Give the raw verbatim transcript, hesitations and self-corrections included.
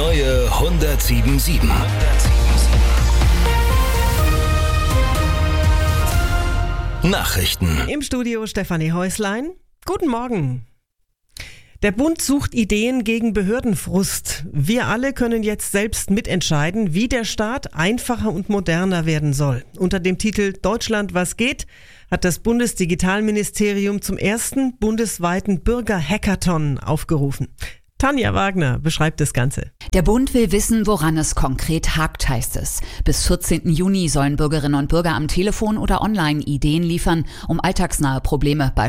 neue hundertsieben Komma sieben. Nachrichten. Im Studio Stefanie Häuslein. Guten Morgen. Der Bund sucht Ideen gegen Behördenfrust. Wir alle können jetzt selbst mitentscheiden, wie der Staat einfacher und moderner werden soll. Unter dem Titel Deutschland, was geht? Hat das Bundesdigitalministerium zum ersten bundesweiten Bürger-Hackathon aufgerufen. Tanja Wagner beschreibt das Ganze. Der Bund will wissen, woran es konkret hakt, heißt es. Bis vierzehnten Juni sollen Bürgerinnen und Bürger am Telefon oder online Ideen liefern, um alltagsnahe Probleme beispielsweise